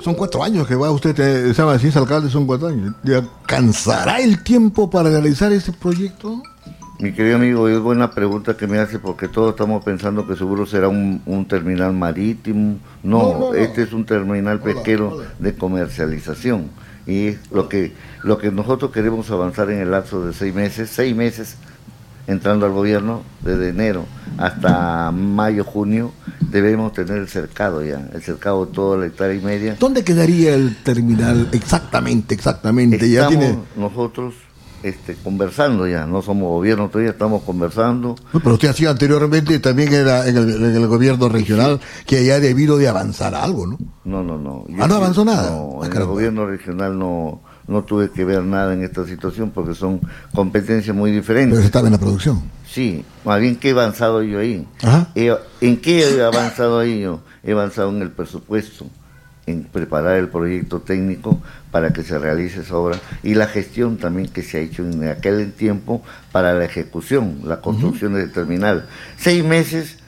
Son 4 años que va usted, se llama, si es alcalde, son 4 años. ¿Le alcanzará el tiempo para realizar ese proyecto? Mi querido amigo, es buena pregunta que me hace porque todos estamos pensando que seguro será un terminal marítimo. No, este es un terminal pesquero de comercialización. Y lo que nosotros queremos avanzar en el lapso de 6 meses entrando al gobierno, desde enero hasta mayo, junio, debemos tener el cercado ya, el cercado de toda la hectárea y media. ¿Dónde quedaría el terminal exactamente? Estamos Ya tiene... nosotros conversando ya, no somos gobierno todavía, estamos conversando. Pero usted hacía anteriormente también era en el gobierno regional, que haya debido de avanzar algo, ¿no? No. ¿No avanzó nada? No, en el gobierno regional no tuve que ver nada en esta situación porque son competencias muy diferentes. Pero estaba en la producción. Sí, más bien, ¿qué he avanzado yo ahí? Ajá. ¿En qué he avanzado ahí yo? He avanzado en el presupuesto, en preparar el proyecto técnico para que se realice esa obra y la gestión también que se ha hecho en aquel tiempo para la ejecución, la construcción del terminal. 6 meses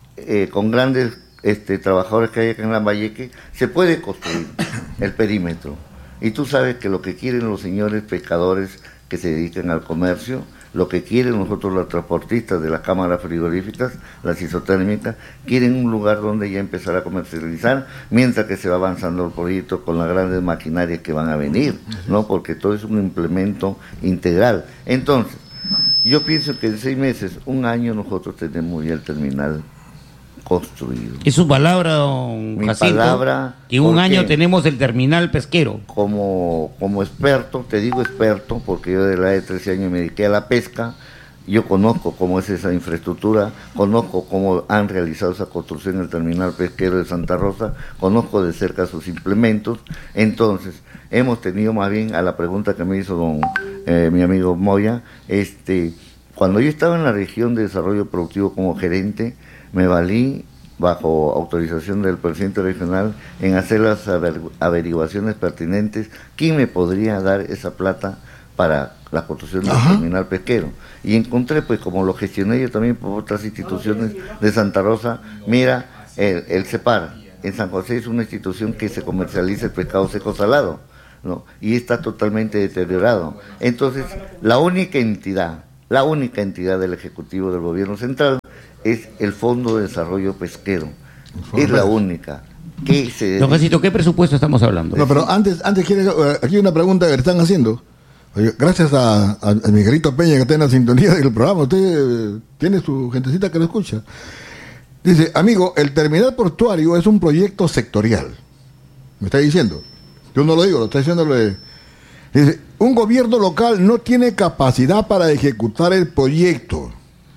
con grandes trabajadores que hay acá en Lambayeque, se puede construir el perímetro. Y tú sabes que lo que quieren los señores pescadores que se dedican al comercio, lo que quieren nosotros los transportistas de las cámaras frigoríficas, las isotérmicas, quieren un lugar donde ya empezar a comercializar, mientras que se va avanzando el proyecto con las grandes maquinarias que van a venir, ¿no? Porque todo es un implemento integral. Entonces, yo pienso que en 6 meses, 1 año, nosotros tenemos ya el terminal construido. Es su palabra, don Mi Jacinto, palabra, que en 1 año tenemos el terminal pesquero. Como experto, te digo experto, porque yo de la de 13 años me dediqué a la pesca, yo conozco cómo es esa infraestructura, conozco cómo han realizado esa construcción en el terminal pesquero de Santa Rosa, conozco de cerca sus implementos. Entonces, hemos tenido más bien, a la pregunta que me hizo mi amigo Moya, cuando yo estaba en la región de desarrollo productivo como gerente, me valí, bajo autorización del presidente regional, en hacer las averiguaciones pertinentes, quién me podría dar esa plata para la construcción del terminal pesquero. Y encontré, pues como lo gestioné yo también por otras instituciones de Santa Rosa, mira, el CEPAR en San José es una institución que se comercializa el pescado seco salado, ¿no? Y está totalmente deteriorado. Entonces, la única entidad del Ejecutivo del Gobierno Central es el Fondo de Desarrollo Pesquero. Es la única que se... Don Jacinto, ¿qué presupuesto estamos hablando? No, pero antes aquí hay una pregunta que le están haciendo. Oye, gracias a Miguelito Peña que está en la sintonía del programa. Usted tiene su gentecita que lo escucha. Dice, amigo, el terminal portuario es un proyecto sectorial. ¿Me está diciendo? Yo no lo digo, lo está diciendo. Dice, un gobierno local no tiene capacidad para ejecutar el proyecto.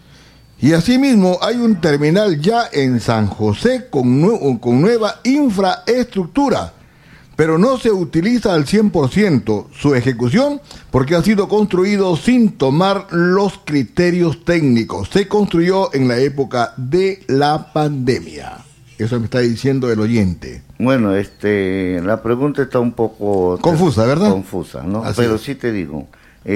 Y asimismo hay un terminal ya en San José con nueva infraestructura, pero no se utiliza al 100% su ejecución porque ha sido construido sin tomar los criterios técnicos. Se construyó en la época de la pandemia. Eso me está diciendo el oyente. Bueno, la pregunta está un poco... confusa, ¿verdad? Confusa, ¿no? Así pero es. sí te digo,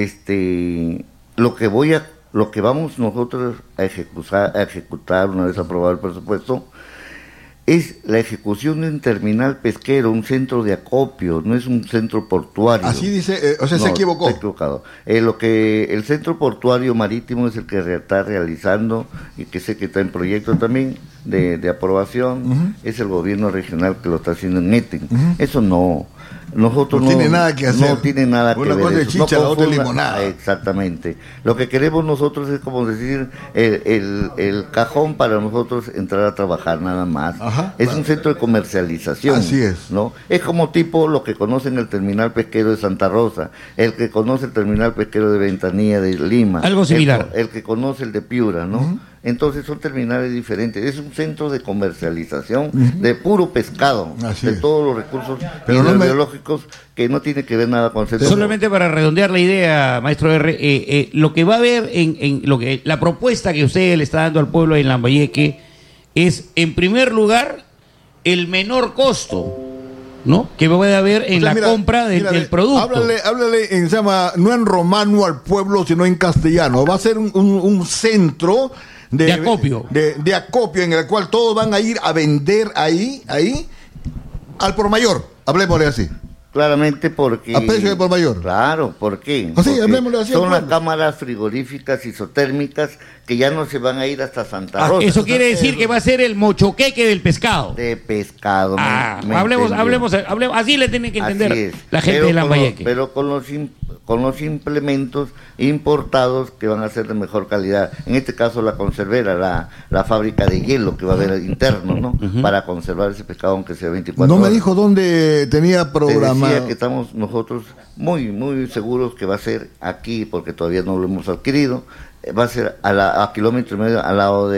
lo que vamos nosotros a ejecutar una vez aprobado el presupuesto es la ejecución de un terminal pesquero, un centro de acopio, no es un centro portuario. Así dice, o sea, se equivocó. Está equivocado. El centro portuario marítimo es el que está realizando y que sé que está en proyecto también de aprobación, es el gobierno regional que lo está haciendo en Eten. Eso no. Nosotros no tiene nada que hacer. No tiene nada que ver. Una cosa es chicha, la otra es limonada. Exactamente. Lo que queremos nosotros es como decir el cajón para nosotros entrar a trabajar nada más. Es un centro de comercialización. Así es. ¿No? Es como tipo lo que conocen el terminal pesquero de Santa Rosa, el que conoce el terminal pesquero de Ventanilla de Lima. Algo similar. El que conoce el de Piura, ¿no? Entonces son terminales diferentes. Es un centro de comercialización de puro pescado, así de es. todos los recursos biológicos que no tiene que ver nada con el centro. Solamente para redondear la idea, maestro R, lo que va a haber la propuesta que usted le está dando al pueblo de Lambayeque es, en primer lugar, el menor costo, ¿no? Que puede haber en compra del producto. Háblale no en romano al pueblo, sino en castellano. Va a ser un centro de acopio. De acopio en el cual todos van a ir a vender ahí al por mayor. Hablemosle así. Claramente porque... A precio de por mayor. Claro, ¿por qué? Así, Porque hablemosle así. son las cámaras frigoríficas isotérmicas que ya no se van a ir hasta Santa Rosa. Eso quiere decir que va a ser el mochoqueque del pescado. De pescado. Hablemos, así le tienen que entender la gente de Lambayeque. Pero con los implementos importados que van a ser de mejor calidad. En este caso la conservera, la fábrica de hielo que va a haber interno, ¿no? Para conservar ese pescado aunque sea 24 horas. No me dijo dónde tenía programado. Decía que estamos nosotros muy, muy seguros que va a ser aquí, porque todavía no lo hemos adquirido. Va a ser a kilómetro y medio al lado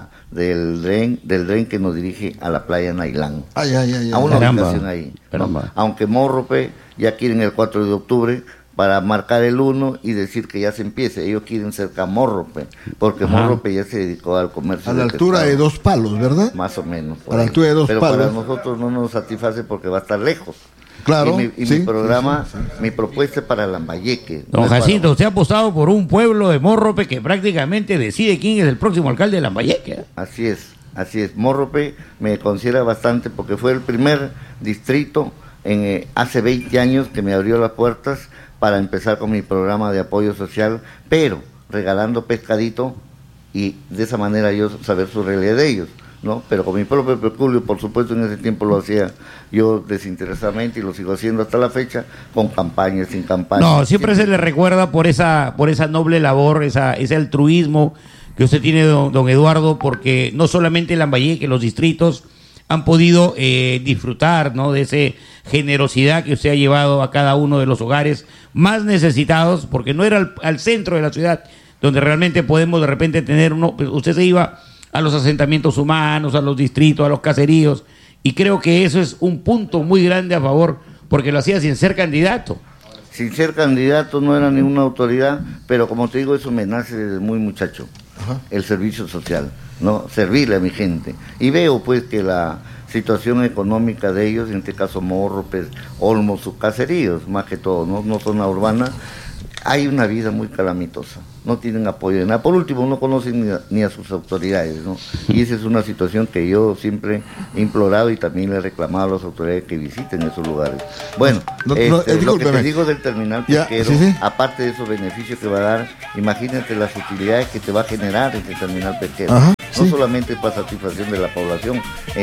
del dren que nos dirige a la playa Nailán. A una ubicación ahí. ¿No? Aunque Morrope ya quieren el 4 de octubre para marcar el 1 y decir que ya se empiece. Ellos quieren cerca a Morrope, porque Morrope ya se dedicó al comercio. A la altura de 2 palos, ¿verdad? Más o menos. A la altura de 2 palos. Pero para nosotros no nos satisface porque va a estar lejos. Claro. Mi programa, mi propuesta es para Lambayeque. Don Jacinto, usted ha apostado por un pueblo de Morrope que prácticamente decide quién es el próximo alcalde de Lambayeque. Así es. Morrope me considera bastante porque fue el primer distrito hace 20 años que me abrió las puertas para empezar con mi programa de apoyo social, pero regalando pescadito y de esa manera yo saber su realidad de ellos, ¿no? Pero con mi propio peculio, por supuesto, en ese tiempo lo hacía yo desinteresadamente y lo sigo haciendo hasta la fecha, con campañas, sin campañas. No, siempre se le recuerda por esa noble labor, ese altruismo que usted tiene, don Eduardo, porque no solamente en Lambayeque, los distritos han podido disfrutar, ¿no?, de esa generosidad que usted ha llevado a cada uno de los hogares más necesitados, porque no era al centro de la ciudad donde realmente podemos de repente tener usted se iba a los asentamientos humanos, a los distritos, a los caseríos, y creo que eso es un punto muy grande a favor, porque lo hacía sin ser candidato. Sin ser candidato, no era ninguna autoridad, pero como te digo, eso me nace desde muy muchacho. El servicio social, ¿no? Servirle a mi gente. Y veo pues que la situación económica de ellos, en este caso Morropes, Olmos, sus caseríos, más que todo, no zona urbana, hay una vida muy calamitosa, no tienen apoyo de nada. Por último, no conocen ni a sus autoridades, ¿no? Y esa es una situación que yo siempre he implorado y también le he reclamado a las autoridades que visiten esos lugares. Bueno, lo que te digo del terminal pesquero, aparte de esos beneficios que va a dar, imagínate las utilidades que te va a generar este terminal pesquero. No solamente para satisfacción de la población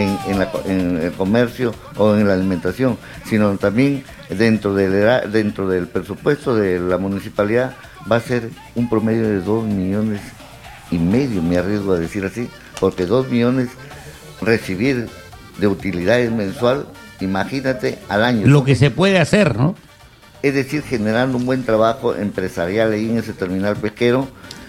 en el comercio o en la alimentación, sino también dentro del presupuesto de la municipalidad va a ser un promedio de 2,5 millones, me arriesgo a decir así, porque 2 millones recibir de utilidades mensual, imagínate al año. Lo que se puede hacer, ¿no? Es decir, generando un buen trabajo empresarial ahí en ese terminal pesquero,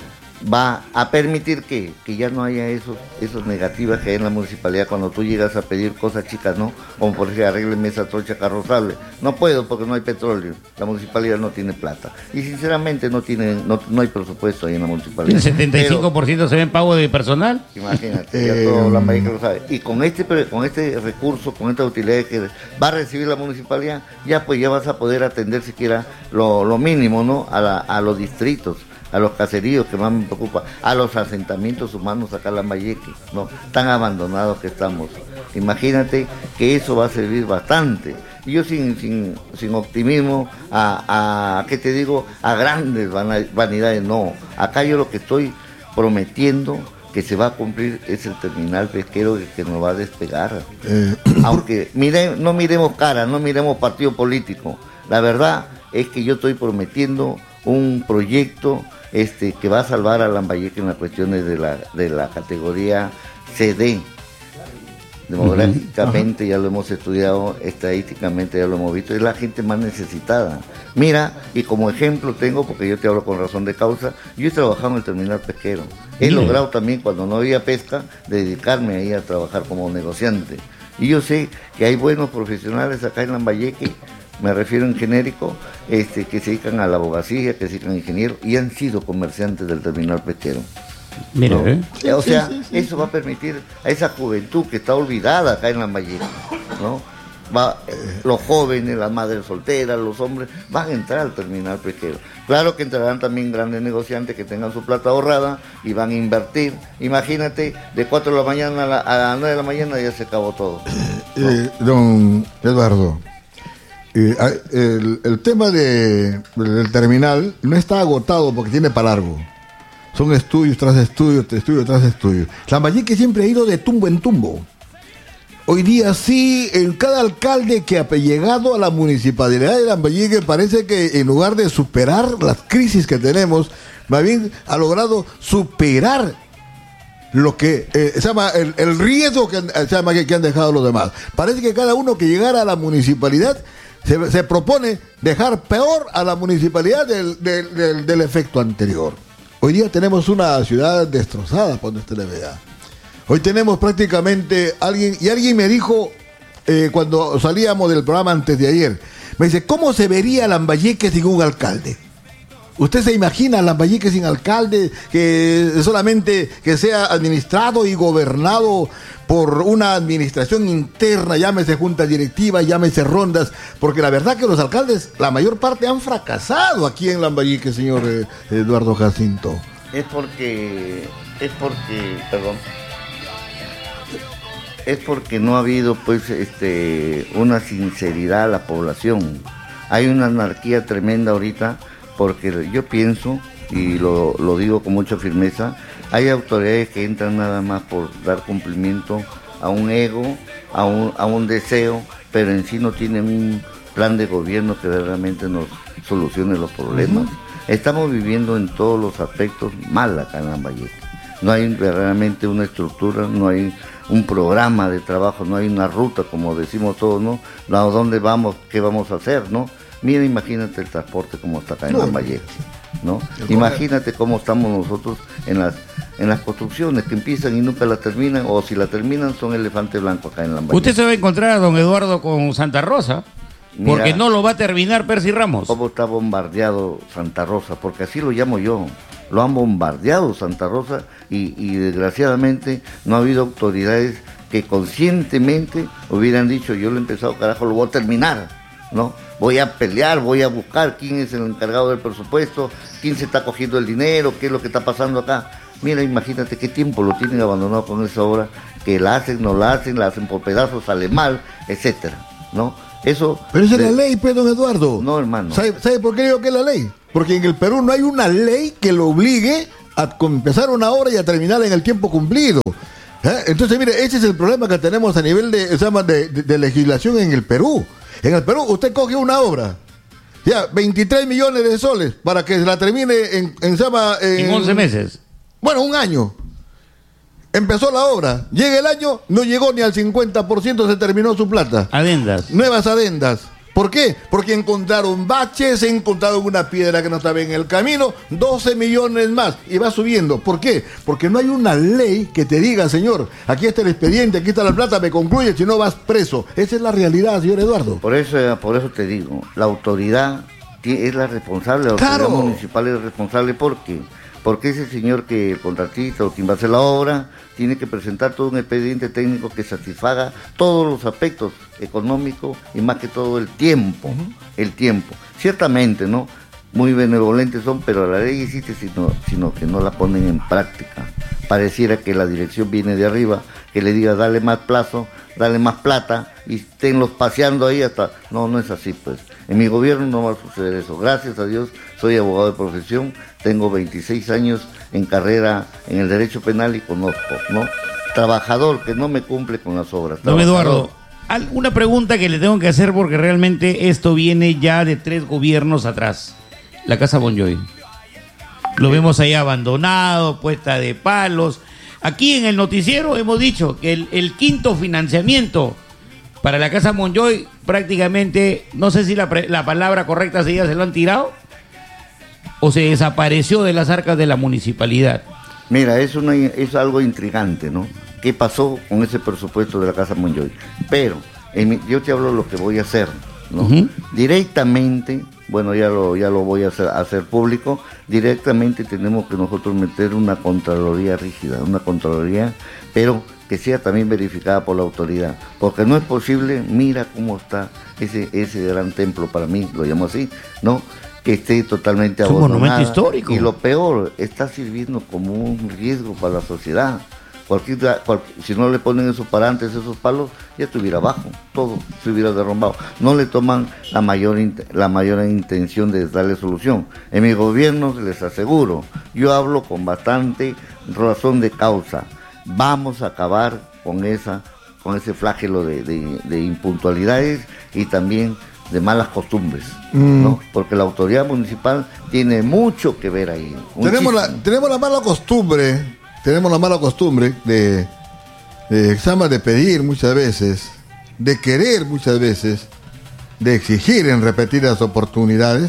va a permitir que ya no haya esos negativas que hay en la municipalidad cuando tú llegas a pedir cosas chicas, ¿no? Como por ejemplo, arrégleme esa trocha carrozable. No puedo porque no hay petróleo. La municipalidad no tiene plata. Y sinceramente no hay presupuesto ahí en la municipalidad. ¿El 75% se ve en pago de personal? Imagínate, ya todo la mayoría lo sabe. Y con este recurso, con esta utilidad que va a recibir la municipalidad, ya vas a poder atender siquiera lo mínimo, ¿no? A los distritos, a los caseríos, que más me preocupa, a los asentamientos humanos acá en Lambayeque, ¿no? Tan abandonados que estamos. Imagínate que eso va a servir bastante. Y yo sin optimismo, ¿qué te digo? A grandes vanidades, no. Acá yo lo que estoy prometiendo que se va a cumplir es el terminal pesquero que nos va a despegar. Aunque no miremos cara, no miremos partido político. La verdad es que yo estoy prometiendo un proyecto que va a salvar a Lambayeque en las cuestiones de la categoría CD. Demográficamente ya lo hemos estudiado, estadísticamente ya lo hemos visto, es la gente más necesitada. Mira, y como ejemplo tengo, porque yo te hablo con razón de causa, yo he trabajado en el terminal pesquero. He logrado también, cuando no había pesca, dedicarme ahí a trabajar como negociante. Y yo sé que hay buenos profesionales acá en Lambayeque, me refiero en genérico, que se dedican a la abogacía, que se dedican a ingenieros y han sido comerciantes del terminal pesquero. Mira, ¿no? O sea, eso va a permitir a esa juventud que está olvidada acá en Lambayeque, ¿no? Los jóvenes, las madres solteras, los hombres, van a entrar al terminal pesquero. Claro que entrarán también grandes negociantes que tengan su plata ahorrada y van a invertir. Imagínate, de 4 de la mañana a las 9 de la mañana ya se acabó todo. ¿No? Don Eduardo, El tema del terminal no está agotado porque tiene para largo. Son estudios tras estudios, estudio tras estudio. Lambayeque siempre ha ido de tumbo en tumbo. Hoy día sí, en cada alcalde que ha llegado a la municipalidad de Lambayeque parece que en lugar de superar las crisis que tenemos, más bien ha logrado superar lo que se llama el riesgo que han dejado los demás. Parece que cada uno que llegara a la municipalidad se propone dejar peor a la municipalidad del efecto anterior. Hoy día tenemos una ciudad destrozada, por donde usted le vea. Hoy tenemos prácticamente alguien me dijo cuando salíamos del programa antes de ayer, me dice, ¿cómo se vería Lambayeque sin un alcalde? ¿Usted se imagina Lambayeque sin alcalde, que solamente que sea administrado y gobernado por una administración interna, llámese junta directiva, llámese rondas? Porque la verdad que los alcaldes, la mayor parte han fracasado aquí en Lambayeque, señor Eduardo Jacinto. Es porque no ha habido pues una sinceridad a la población. Hay una anarquía tremenda ahorita, porque yo pienso, y lo digo con mucha firmeza, hay autoridades que entran nada más por dar cumplimiento a un ego, a un deseo, pero en sí no tienen un plan de gobierno que realmente nos solucione los problemas. Estamos viviendo en todos los aspectos mal acá en Lambayeque. No hay verdaderamente una estructura, no hay un programa de trabajo, no hay una ruta, como decimos todos, ¿no? ¿A dónde vamos? ¿Qué vamos a hacer, no? Mira, imagínate el transporte como está acá en Lambayeque, ¿no? Imagínate cómo estamos nosotros en las construcciones que empiezan y nunca la terminan, o si la terminan son elefante blanco acá en Lambayeque. Usted se va a encontrar a don Eduardo con Santa Rosa, porque no lo va a terminar Percy Ramos. ¿Cómo está bombardeado Santa Rosa? Porque así lo llamo yo. Lo han bombardeado Santa Rosa y desgraciadamente no ha habido autoridades que conscientemente hubieran dicho, yo lo he empezado, carajo, lo voy a terminar, ¿no? Voy a pelear, voy a buscar quién es el encargado del presupuesto, quién se está cogiendo el dinero, qué es lo que está pasando acá. Mira, imagínate qué tiempo lo tienen abandonado con esa obra, que la hacen, no la hacen por pedazos, sale mal, etcétera, ¿no? Eso. Pero esa es la ley, pues, don Eduardo. No, hermano. ¿Sabe por qué digo que es la ley? Porque en el Perú no hay una ley que lo obligue a empezar una obra y a terminarla en el tiempo cumplido. Entonces, mire, ese es el problema que tenemos a nivel de legislación en el Perú. En el Perú, usted coge una obra, ya, 23 millones de soles para que la termine en 11 meses. Bueno, un año. Empezó la obra, llega el año, no llegó ni al 50%, se terminó su plata. Adendas. Nuevas adendas. ¿Por qué? Porque encontraron baches, encontraron una piedra que no estaba en el camino, 12 millones más, y va subiendo. ¿Por qué? Porque no hay una ley que te diga, señor, aquí está el expediente, aquí está la plata, me concluye, si no vas preso. Esa es la realidad, señor Eduardo. Por eso te digo, la autoridad es la responsable, la autoridad municipal es responsable. ¿Por qué? Porque ese señor que el contratista o quien va a hacer la obra tiene que presentar todo un expediente técnico que satisfaga todos los aspectos económicos y más que todo el tiempo. El tiempo. Ciertamente, ¿no? Muy benevolentes son, pero la ley existe sino que no la ponen en práctica. Pareciera que la dirección viene de arriba, que le diga dale más plazo, dale más plata y esténlos paseando ahí hasta... No es así, pues. En mi gobierno no va a suceder eso. Gracias a Dios, soy abogado de profesión, tengo 26 años en carrera en el derecho penal y conozco, ¿no? Trabajador que no me cumple con las obras. Don Eduardo, una pregunta que le tengo que hacer porque realmente esto viene ya de 3 gobiernos atrás. La Casa Monjoy. Lo vemos ahí abandonado, puesta de palos. Aquí en el noticiero hemos dicho que el quinto financiamiento para la Casa Monjoy prácticamente, no sé si la palabra correcta sería se lo han tirado o se desapareció de las arcas de la municipalidad. Mira, es algo intrigante, ¿no? ¿Qué pasó con ese presupuesto de la Casa Monjoy? Pero yo te hablo de lo que voy a hacer, ¿no? Directamente, bueno, ya lo voy a hacer público, directamente tenemos que nosotros meter una contraloría rígida, una contraloría, pero que sea también verificada por la autoridad, porque no es posible, mira cómo está ese gran templo, para mí, lo llamo así, ¿no? Que esté totalmente abandonado. Es un monumento histórico. Y lo peor, está sirviendo como un riesgo para la sociedad. Si no le ponen esos parantes, esos palos, ya estuviera abajo, todo se hubiera derrumbado. No le toman la mayor intención de darle solución. En mi gobierno, les aseguro, yo hablo con bastante razón de causa. Vamos a acabar con ese flagelo de impuntualidades y también de malas costumbres, ¿no? Porque la autoridad municipal tiene mucho que ver ahí. Tenemos la mala costumbre de pedir muchas veces, de querer muchas veces, de exigir en repetidas oportunidades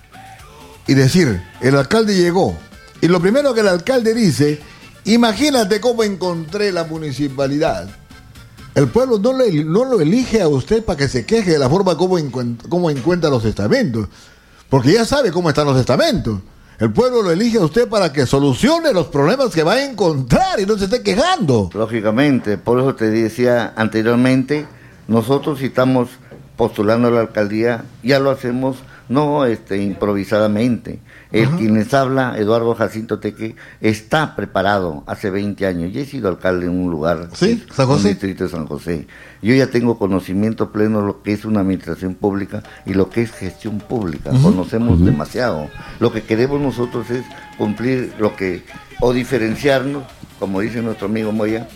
y decir, el alcalde llegó. Y lo primero que el alcalde dice, imagínate cómo encontré la municipalidad. El pueblo no lo elige a usted para que se queje de la forma como encuentra los estamentos, porque ya sabe cómo están los estamentos. El pueblo lo elige a usted para que solucione los problemas que va a encontrar y no se esté quejando. Lógicamente, por eso te decía anteriormente, nosotros si estamos postulando a la alcaldía, ya lo hacemos no improvisadamente. Quien les habla, Eduardo Jacinto Teque, está preparado hace 20 años. Yo he sido alcalde en un lugar, ¿sí? San José. Un distrito de San José. Yo ya tengo conocimiento pleno de lo que es una administración pública y lo que es gestión pública. Conocemos demasiado. Lo que queremos nosotros es cumplir o diferenciarnos, como dice nuestro amigo Moya,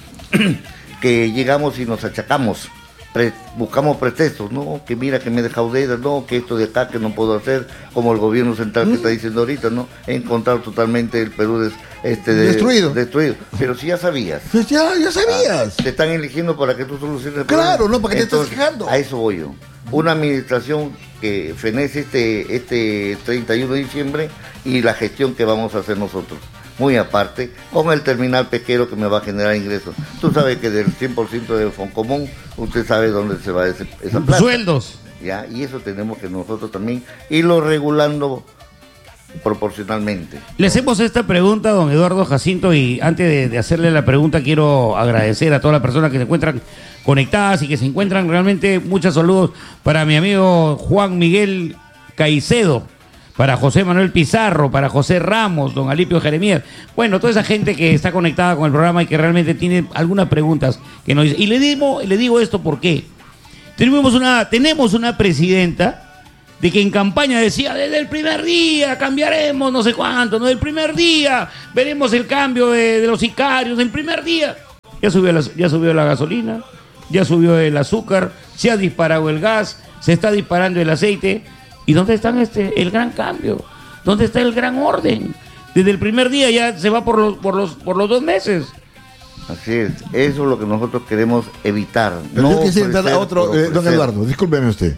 que llegamos y nos achacamos. Buscamos pretextos, no, que mira que me he dejado deudas, no, que esto de acá que no puedo hacer, como el gobierno central que está diciendo ahorita, no, he encontrado totalmente el Perú destruido. Pero si ya sabías. Pues ya sabías. Te están eligiendo para que tú soluciones el problema. Claro, no, para que entonces, te estés quejando. A eso voy yo. Una administración que fenece este 31 de diciembre y la gestión que vamos a hacer nosotros. Muy aparte, con el terminal pesquero que me va a generar ingresos. Tú sabes que del 100% del Foncomún, usted sabe dónde se va esa plata. Sueldos. ¿Ya? Y eso tenemos que nosotros también irlo regulando proporcionalmente. Le hacemos esta pregunta a don Eduardo Jacinto y antes de hacerle la pregunta quiero agradecer a todas las personas que se encuentran conectadas y que se encuentran realmente. Muchos saludos para mi amigo Juan Miguel Caicedo, para José Manuel Pizarro, para José Ramos, don Alipio Jeremías. Bueno, toda esa gente que está conectada con el programa y que realmente tiene algunas preguntas que nos dice. Y le digo esto porque tenemos una presidenta de que en campaña decía, desde el primer día cambiaremos no sé cuánto, no, del primer día veremos el cambio de los sicarios, del primer día. Ya subió la gasolina, ya subió el azúcar, se ha disparado el gas, se está disparando el aceite. ¿Y dónde está el gran cambio? ¿Dónde está el gran orden? Desde el primer día ya se va por los 2 meses. Así es, eso es lo que nosotros queremos evitar. Pero yo quisiera entrar a otro, don Eduardo, discúlpeme usted.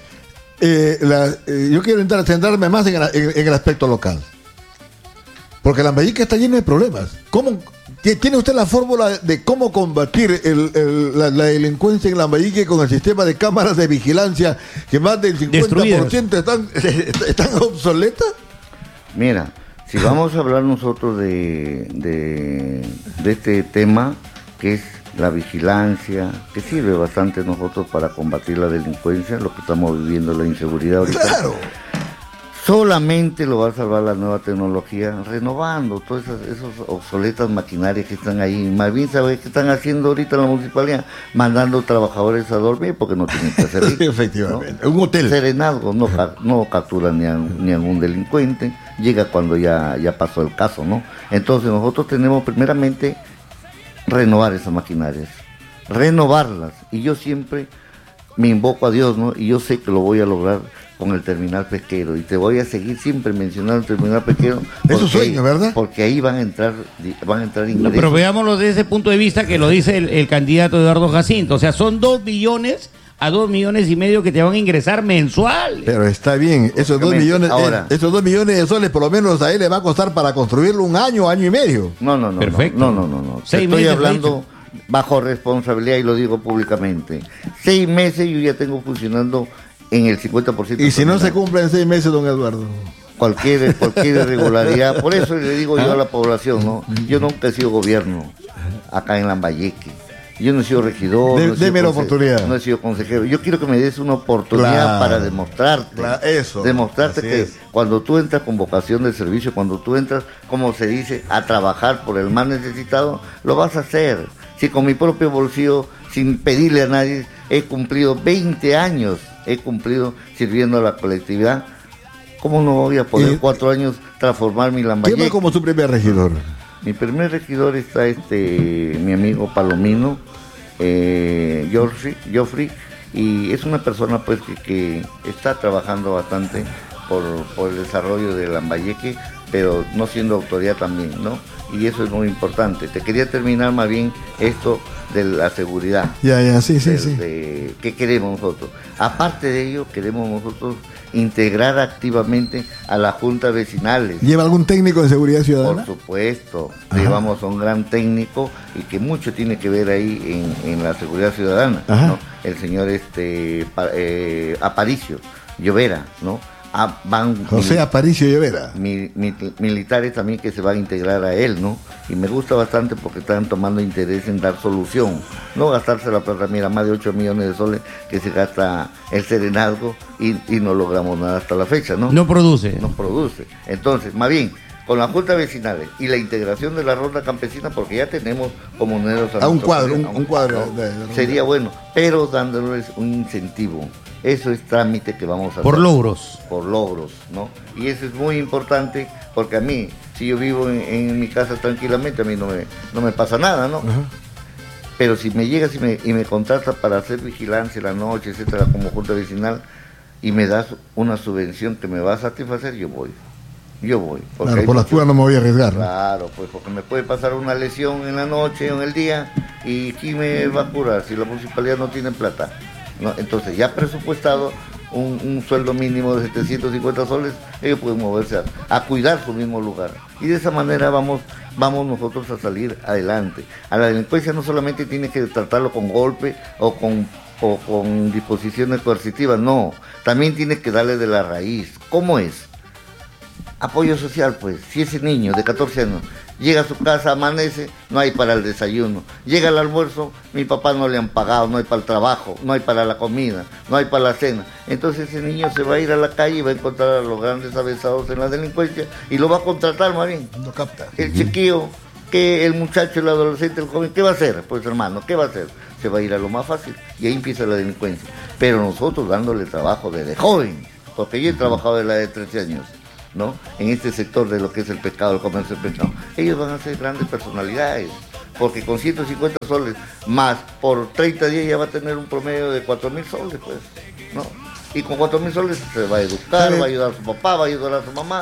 Yo quiero centrarme más en el aspecto local. Porque Lambayeque está lleno de problemas. ¿Tiene usted la fórmula de cómo combatir la delincuencia en Lambayeque con el sistema de cámaras de vigilancia que más del 50% están obsoletas? Mira, si vamos a hablar nosotros de este tema, que es la vigilancia, que sirve bastante nosotros para combatir la delincuencia, lo que estamos viviendo, la inseguridad ahorita. ¡Claro! Solamente lo va a salvar la nueva tecnología, renovando todas esas obsoletas maquinarias que están ahí. Más bien, ¿sabes qué están haciendo ahorita en la municipalidad? Mandando trabajadores a dormir porque no tienen que hacer. Sí, efectivamente, ¿no? Un hotel. Serenazgo, no capturan ni a un delincuente, llega cuando ya pasó el caso, ¿no? Entonces nosotros tenemos primeramente renovar esas maquinarias, renovarlas. Y yo siempre me invoco a Dios, ¿no? Y yo sé que lo voy a lograr con el terminal pesquero, y te voy a seguir siempre mencionando el terminal pesquero. Es su sueño, ¿verdad? Porque ahí van a entrar ingresos. No, pero veámoslo desde ese punto de vista que lo dice el candidato Eduardo Jacinto. O sea, son 2 millones a 2 millones y medio que te van a ingresar mensual. Pero está bien, esos 2 millones, esos 2 millones de soles por lo menos a él le va a costar para construirlo un año y medio. No. Perfecto. No. Estoy hablando bajo responsabilidad y lo digo públicamente. 6 meses yo ya tengo funcionando en el 50%. ¿Y si no se cumple en 6 meses, don Eduardo? Cualquier irregularidad. Por eso le digo yo a la población, ¿no? Yo nunca he sido gobierno acá en Lambayeque. Yo no he sido regidor, Deme la oportunidad. No he sido consejero. Yo quiero que me des una oportunidad para demostrarte. Demostrarte que cuando tú entras con vocación de servicio, cuando tú entras, como se dice, a trabajar por el más necesitado, lo vas a hacer. Si con mi propio bolsillo, sin pedirle a nadie, he cumplido 20 años, sirviendo a la colectividad, ¿cómo no voy a poder 4 años transformar mi Lambayeque? ¿Quién va como su primer regidor? Mi primer regidor está mi amigo Palomino, Joffrey, y es una persona pues que está trabajando bastante por el desarrollo de Lambayeque, pero no siendo autoridad también, ¿no? Y eso es muy importante. Te quería terminar más bien esto de la seguridad. Sí. ¿Qué queremos nosotros? Aparte de ello, queremos nosotros integrar activamente a las juntas vecinales. ¿Lleva algún técnico de seguridad ciudadana? Por supuesto, llevamos a un gran técnico y que mucho tiene que ver ahí en la seguridad ciudadana, ¿no? El señor Aparicio Llovera, ¿no? José Aparicio Llovera. Militares también que se van a integrar a él, ¿no? Y me gusta bastante porque están tomando interés en dar solución, no gastarse la plata, mira, más de 8 millones de soles que se gasta el Serenazgo y no logramos nada hasta la fecha, ¿no? No produce. Entonces, más bien, con las juntas vecinales y la integración de la ronda campesina, porque ya tenemos comuneros un cuadro, ¿no? Sería bueno, pero dándoles un incentivo. Eso es trámite que vamos a hacer. Por logros, ¿no? Y eso es muy importante porque a mí, si yo vivo en mi casa tranquilamente, a mí no me pasa nada, ¿no? Pero si me llegas y me contratas para hacer vigilancia en la noche, etcétera, como junta vecinal, y me das una subvención que me va a satisfacer, yo voy. Claro, por las puras no me voy a arriesgar. Claro, pues porque me puede pasar una lesión en la noche o en el día, y ¿quién me va a curar si la municipalidad no tiene plata? ¿No? Entonces, ya presupuestado un sueldo mínimo de 750 soles, ellos pueden moverse a cuidar su mismo lugar. Y de esa manera vamos nosotros a salir adelante. A la delincuencia no solamente tiene que tratarlo con golpe o con disposiciones coercitivas, no. También tiene que darle de la raíz. ¿Cómo es? Apoyo social, pues. Si ese niño de 14 años llega a su casa, amanece, no hay para el desayuno. Llega al almuerzo, mi papá no le han pagado, no hay para el trabajo, no hay para la comida, no hay para la cena. Entonces ese niño se va a ir a la calle y va a encontrar a los grandes avesados en la delincuencia y lo va a contratar más bien. No capta. El chiquillo, que el muchacho, el adolescente, el joven, ¿qué va a hacer? Pues hermano, ¿qué va a hacer? Se va a ir a lo más fácil y ahí empieza la delincuencia. Pero nosotros dándole trabajo desde joven, porque yo he trabajado de la de 13 años. ¿No? En este sector de lo que es el pescado, el comercio del pescado, ellos van a ser grandes personalidades, porque con 150 soles más por 30 días ya va a tener un promedio de 4.000 soles, pues, ¿no? Y con 4.000 soles se va a educar, va a ayudar a su papá, va a ayudar a su mamá.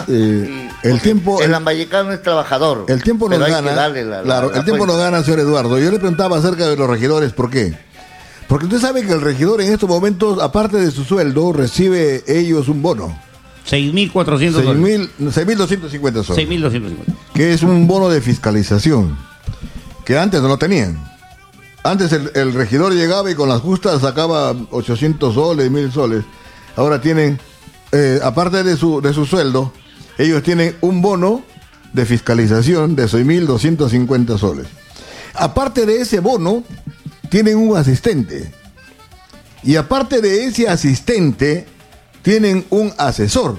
El lambayecano es trabajador. El tiempo nos gana. El tiempo nos gana, señor Eduardo. Yo le preguntaba acerca de los regidores, ¿por qué? Porque usted sabe que el regidor en estos momentos, aparte de su sueldo, recibe ellos un bono. 6.400 soles. 6.250 soles. 6.250. Que es un bono de fiscalización, que antes no lo tenían. Antes el regidor llegaba y con las justas sacaba 800 soles, 1.000 soles. Ahora tienen, aparte de su sueldo, ellos tienen un bono de fiscalización de 6.250 soles. Aparte de ese bono, tienen un asistente. Y aparte de ese asistente, tienen un asesor.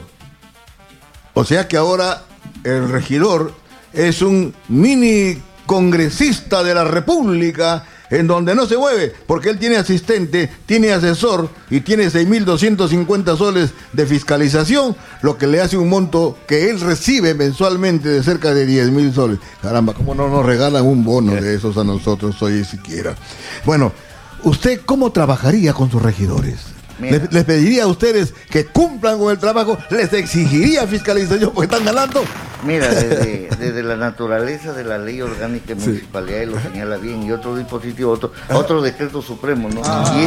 O sea que ahora el regidor es un mini congresista de la República, en donde no se mueve, porque él tiene asistente, tiene asesor y tiene 6.250 soles de fiscalización, lo que le hace un monto que él recibe mensualmente de cerca de 10.000 soles. Caramba, ¿cómo no nos regalan un bono de esos a nosotros hoy siquiera? Bueno, ¿usted cómo trabajaría con sus regidores? Les pediría a ustedes que cumplan con el trabajo, les exigiría fiscalización porque están ganando. Mira, desde la naturaleza de la ley orgánica de municipalidad, lo señala bien, y otro dispositivo, otro decreto supremo, ¿no? Y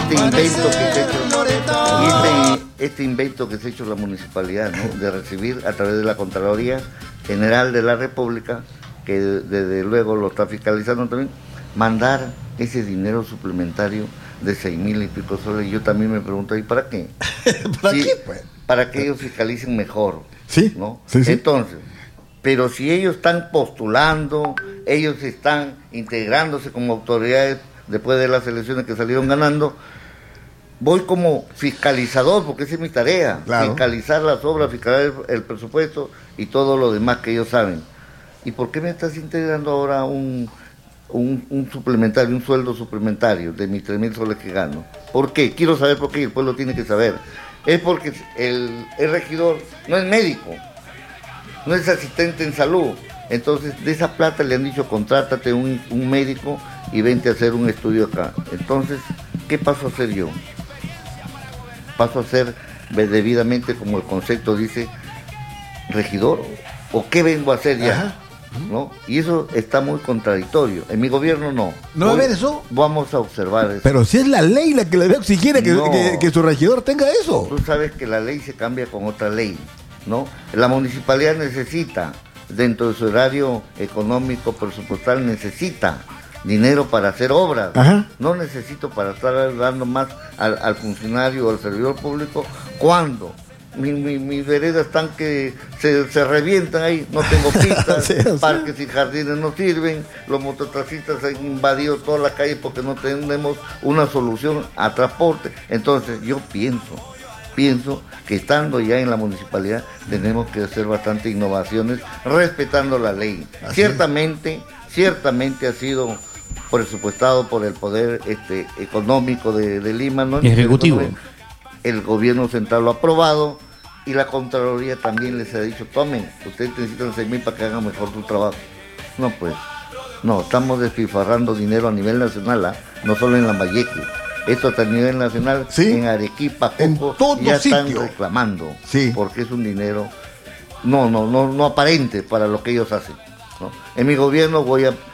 este invento que se ha hecho la municipalidad, ¿no? De recibir a través de la Contraloría General de la República, que desde luego lo está fiscalizando también, mandar ese dinero suplementario de 6.000 y pico soles. Yo también me pregunto, ¿y para qué? ¿Para qué, pues? Para que ellos fiscalicen mejor, ¿sí? ¿no? Sí. Entonces, pero si ellos están postulando, ellos están integrándose como autoridades después de las elecciones que salieron ganando, voy como fiscalizador, porque esa es mi tarea, claro, fiscalizar las obras, fiscalizar el presupuesto y todo lo demás que ellos saben. ¿Y por qué me estás integrando ahora un suplementario, un sueldo suplementario de mis 3.000 soles que gano? ¿Por qué? Quiero saber por qué, y el pueblo tiene que saber. Es porque el regidor no es médico, no es asistente en salud. Entonces, de esa plata le han dicho, contrátate un médico y vente a hacer un estudio acá. Entonces, ¿qué paso a hacer yo? Paso a ser debidamente, como el concepto dice, regidor, ¿o qué vengo a hacer ya? Ajá. ¿No? Y eso está muy contradictorio. En mi gobierno no. ¿No va a haber eso? Vamos a observar eso. Pero si es la ley la que le exigir que su regidor tenga eso. Tú sabes que la ley se cambia con otra ley, ¿no? La municipalidad necesita, dentro de su horario económico, presupuestal, necesita dinero para hacer obras. Ajá. No necesito para estar dando más al funcionario o al servidor público cuando mis veredas están que se revientan ahí, no tengo pistas, sí, parques y jardines no sirven, los mototaxistas han invadido toda la calle porque no tenemos una solución a transporte. Entonces yo pienso que estando ya en la municipalidad tenemos que hacer bastantes innovaciones respetando la ley. Ciertamente ha sido presupuestado por el poder económico de Lima, ¿no? Ejecutivo. El gobierno central lo ha aprobado y la Contraloría también les ha dicho, tomen, ustedes necesitan 6.000 para que hagan mejor su trabajo. No, pues, no, estamos despilfarrando dinero a nivel nacional, no solo en Lambayeque. Esto está a nivel nacional, ¿sí? En Arequipa, en Coco, todo ya sitio están reclamando, sí, porque es un dinero no aparente para lo que ellos hacen, ¿no? En mi gobierno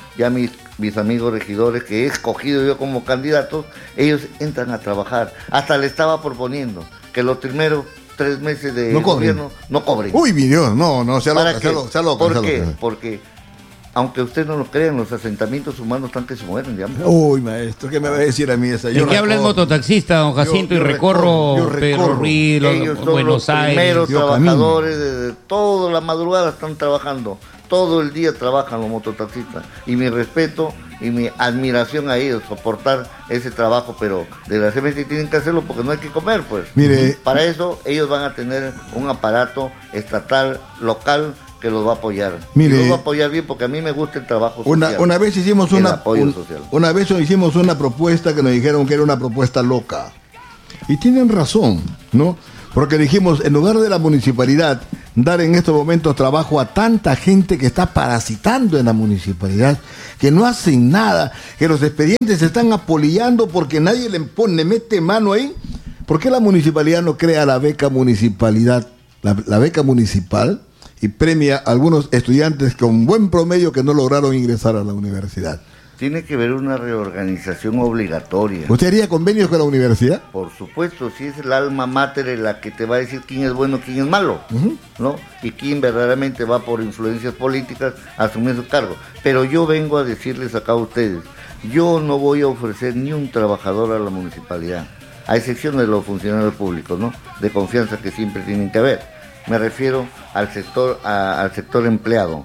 mis amigos regidores que he escogido yo como candidatos, ellos entran a trabajar. Hasta le estaba proponiendo que los primeros 3 meses de gobierno no cobren. Uy, mi Dios, no, sea loco. ¿Por qué? Porque, aunque usted no lo crean, los asentamientos humanos están que se mueren de hambre. Uy, maestro, ¿qué me va a decir a mí esa? ¿De qué habla el mototaxista, don Jacinto? Y recorro Pedro Ruiz, Buenos Aires. Los primeros trabajadores de toda la madrugada están trabajando. Todo el día trabajan los mototaxistas. Y mi respeto y mi admiración a ellos, soportar ese trabajo, pero desgraciadamente tienen que hacerlo porque no hay que comer, pues. Mire, para eso ellos van a tener un aparato estatal, local, que los va a apoyar. Mire, y los va a apoyar bien porque a mí me gusta el trabajo social. Una vez hicimos una vez hicimos una propuesta que nos dijeron que era una propuesta loca. Y tienen razón, ¿no? Porque dijimos, en lugar de la municipalidad dar en estos momentos trabajo a tanta gente que está parasitando en la municipalidad, que no hacen nada, que los expedientes se están apolillando porque nadie le mete mano ahí, ¿por qué la municipalidad no crea la beca municipalidad, la beca municipal, y premia a algunos estudiantes con buen promedio que no lograron ingresar a la universidad? Tiene que haber una reorganización obligatoria. ¿Usted haría convenios con la universidad? Por supuesto, si es el alma mater la que te va a decir quién es bueno, quién es malo, ¿no? Y quién verdaderamente va por influencias políticas a asumir su cargo. Pero yo vengo a decirles acá a ustedes, yo no voy a ofrecer ni un trabajador a la municipalidad, a excepción de los funcionarios públicos, ¿no? De confianza que siempre tienen que haber. Me refiero al sector empleado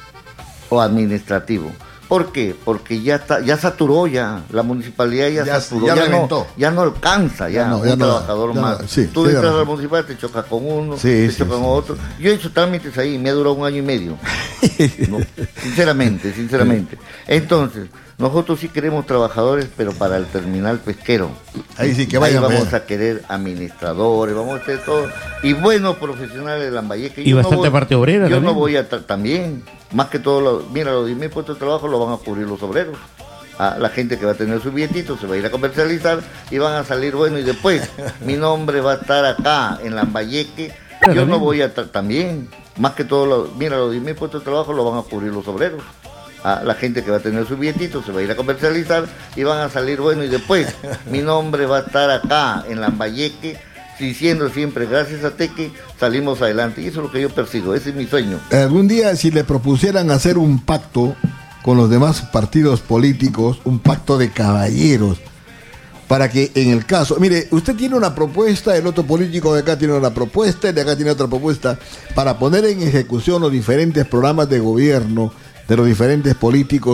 o administrativo. ¿Por qué? Porque ya saturó la municipalidad ya saturó, ya no alcanza un trabajador más. Tú entras a la municipalidad, te chocas con uno, te chocas con otro. Yo he hecho trámites ahí, me ha durado 1 año y medio. ¿No? Sinceramente. Entonces, nosotros sí queremos trabajadores, pero para el terminal pesquero. Ahí sí que vayan. Ahí vamos a querer administradores, vamos a hacer todo. Y buenos profesionales de Lambayeque. Y bastante parte obrera. Yo no voy a también. Más que todo, los 10.000 puestos de trabajo los van a cubrir los obreros. La gente que va a tener su billetito se va a ir a comercializar y van a salir bueno. Y después, mi nombre va a estar acá en Lambayeque. Yo no voy a también. Más que todo, los 10.000 puestos de trabajo los van a cubrir los obreros. La gente que va a tener su billetito se va a ir a comercializar y van a salir bueno. Y después, mi nombre va a estar acá en Lambayeque, diciendo siempre, gracias a Teque, salimos adelante. Y eso es lo que yo persigo, ese es mi sueño. Algún día, si le propusieran hacer un pacto con los demás partidos políticos, un pacto de caballeros, para que en el caso, mire, usted tiene una propuesta, el otro político de acá tiene una propuesta, el de acá tiene otra propuesta, para poner en ejecución los diferentes programas de gobierno de los diferentes políticos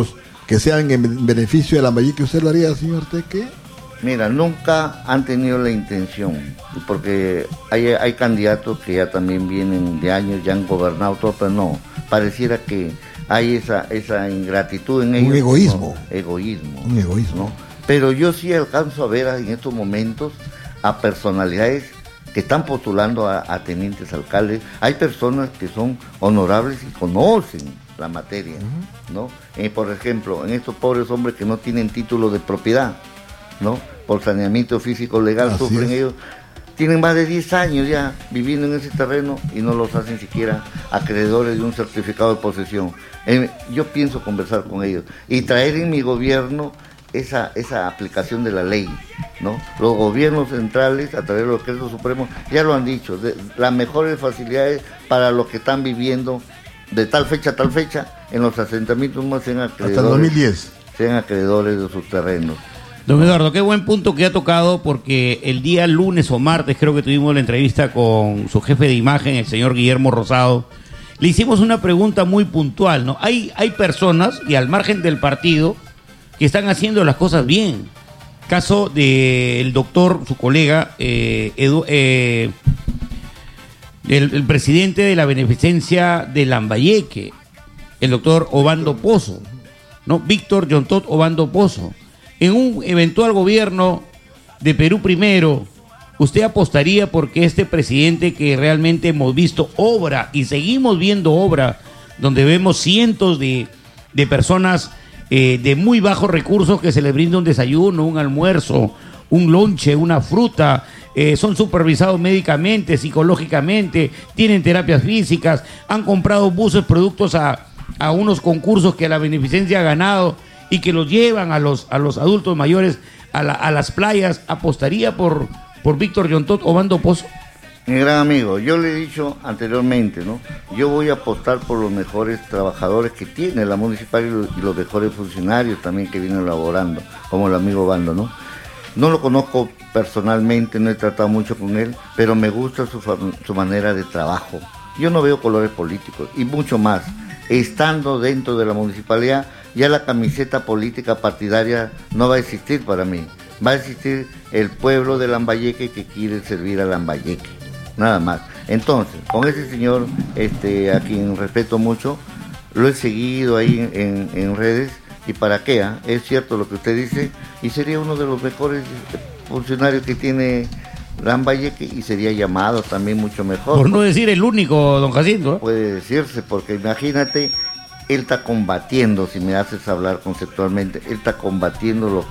que sean en beneficio de Lambayeque, ¿usted lo haría, señor Teque? Mira, nunca han tenido la intención, porque hay candidatos que ya también vienen de años, ya han gobernado todo, pero no, pareciera que hay esa ingratitud en ellos. Un egoísmo. No, egoísmo. Un egoísmo. ¿No? Pero yo sí alcanzo a ver en estos momentos a personalidades que están postulando a tenientes alcaldes. Hay personas que son honorables y conocen la materia, ¿no? Por ejemplo, en estos pobres hombres que no tienen título de propiedad, ¿no? Por saneamiento físico legal, Así sufren es. ellos. Tienen más de 10 años ya viviendo en ese terreno y no los hacen siquiera acreedores de un certificado de posesión. Yo pienso conversar con ellos y traer en mi gobierno esa aplicación de la ley, ¿no? Los gobiernos centrales, a través de los decretos supremos, ya lo han dicho, las mejores facilidades para los que están viviendo de tal fecha a tal fecha en los asentamientos más sean acreedores. Hasta el 2010. Sean acreedores de sus terrenos. Don Eduardo, qué buen punto que ha tocado, porque el día lunes o martes creo que tuvimos la entrevista con su jefe de imagen, el señor Guillermo Rosado. Le hicimos una pregunta muy puntual, ¿no? Hay personas, y al margen del partido, que están haciendo las cosas bien. Caso del doctor, su colega, el presidente de la beneficencia de Lambayeque, el doctor Obando Pozo, ¿no? Víctor Yontot Obando Pozo. En un eventual gobierno de Perú Primero, ¿usted apostaría porque este presidente, que realmente hemos visto obra y seguimos viendo obra, donde vemos cientos de personas de muy bajos recursos que se les brinda un desayuno, un almuerzo, un lonche, una fruta, son supervisados médicamente, psicológicamente, tienen terapias físicas, han comprado buses, productos a unos concursos que la beneficencia ha ganado y que los llevan a los adultos mayores a las playas? ¿Apostaría por Víctor Yontot Obando Pozo? Mi gran amigo, yo le he dicho anteriormente, ¿no? Yo voy a apostar por los mejores trabajadores que tiene la municipalidad y los mejores funcionarios también que vienen laborando, como el amigo Obando, ¿no? No lo conozco personalmente, no he tratado mucho con él, pero me gusta su manera de trabajo. Yo no veo colores políticos y mucho más. Estando dentro de la municipalidad, ya la camiseta política partidaria no va a existir para mí. Va a existir el pueblo de Lambayeque que quiere servir a Lambayeque, nada más. Entonces, con ese señor, a quien respeto mucho, lo he seguido ahí en redes, y para qué, es cierto lo que usted dice, y sería uno de los mejores funcionarios que tiene Lambayeque, y sería llamado también mucho mejor. Por no decir el único, don Jacinto, ¿eh? Puede decirse, porque imagínate, él está combatiendo, si me haces hablar conceptualmente, él está combatiendo lo